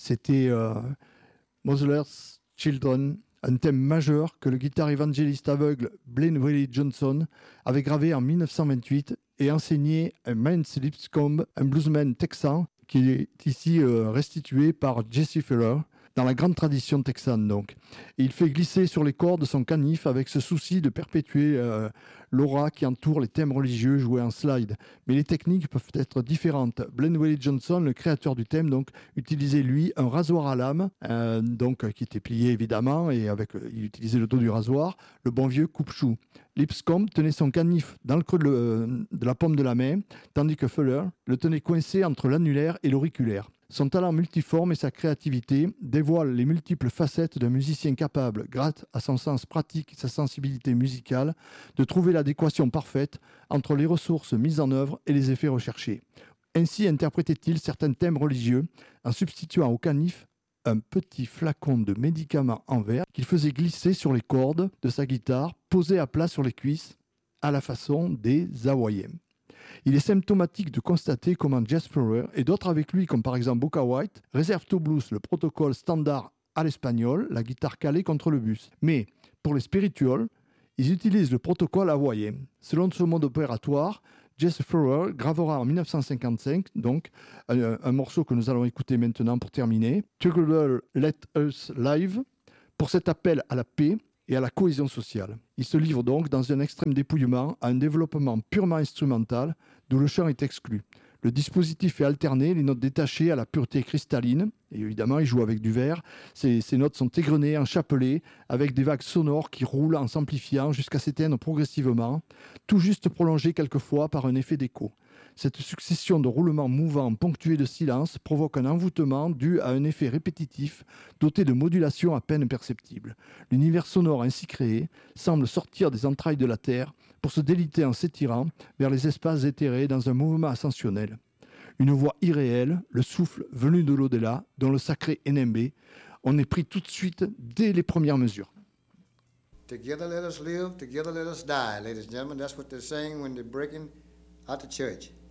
C'était Mother's Children, un thème majeur que le guitare évangéliste aveugle Blaine Willie Johnson avait gravé en 1928 et enseigné à Mance Lipscomb, un bluesman texan qui est ici restitué par Jesse Fuller, dans la grande tradition texane donc. Et il fait glisser sur les cordes son canif avec ce souci de perpétuer l'aura qui entoure les thèmes religieux joués en slide. Mais les techniques peuvent être différentes. Blaine Willie Johnson, le créateur du thème, donc, utilisait lui un rasoir à lame, qui était plié évidemment, et il utilisait le dos du rasoir, le bon vieux coupe-chou. Lipscomb tenait son canif dans le creux de la paume de la main, tandis que Fuller le tenait coincé entre l'annulaire et l'auriculaire. Son talent multiforme et sa créativité dévoilent les multiples facettes d'un musicien capable, grâce à son sens pratique et sa sensibilité musicale, de trouver l'adéquation parfaite entre les ressources mises en œuvre et les effets recherchés. Ainsi interprétait-il certains thèmes religieux en substituant au canif un petit flacon de médicament en verre qu'il faisait glisser sur les cordes de sa guitare, posé à plat sur les cuisses, à la façon des Hawaïens. Il est symptomatique de constater comment Jess Fuller et d'autres avec lui, comme par exemple Booker White, réservent au blues le protocole standard à l'espagnol, la guitare calée contre le bus. Mais pour les spirituals, ils utilisent le protocole hawaïen. Selon ce mode opératoire, Jess Fuller gravera en 1955 donc un morceau que nous allons écouter maintenant pour terminer, Together Let Us Live, pour cet appel à la paix et à la cohésion sociale. Il se livre donc dans un extrême dépouillement à un développement purement instrumental, d'où le chant est exclu. Le dispositif est alterné, les notes détachées à la pureté cristalline, et évidemment il joue avec du verre. Ces notes sont égrenées en chapelet, avec des vagues sonores qui roulent en s'amplifiant jusqu'à s'éteindre progressivement, tout juste prolongées quelquefois par un effet d'écho. Cette succession de roulements mouvants ponctués de silence provoque un envoûtement dû à un effet répétitif doté de modulations à peine perceptibles. L'univers sonore ainsi créé semble sortir des entrailles de la Terre pour se déliter en s'étirant vers les espaces éthérés dans un mouvement ascensionnel. Une voix irréelle, le souffle venu de l'au-delà, dont le sacré Enembe, on est pris tout de suite dès les premières mesures. Together let us live, together let us die, ladies and gentlemen. That's what they're saying when they're breaking out the church.